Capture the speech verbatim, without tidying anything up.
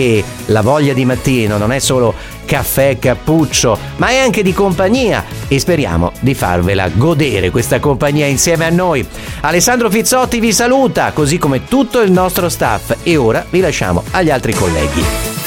che la voglia di mattino non è solo caffè e cappuccio, ma è anche di compagnia, e speriamo di farvela godere questa compagnia insieme a noi. Alessandro Fizzotti vi saluta, così come tutto il nostro staff, e ora vi lasciamo agli altri colleghi.